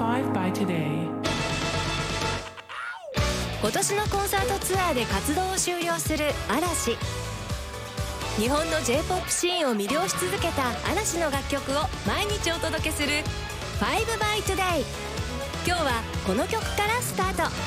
5 by Today。 今年のコンサートツアーで活動を終了する嵐。日本の J-POP シーンを魅了し続けた嵐の楽曲を毎日お届けする5 by Today。今日はこの曲からスタート。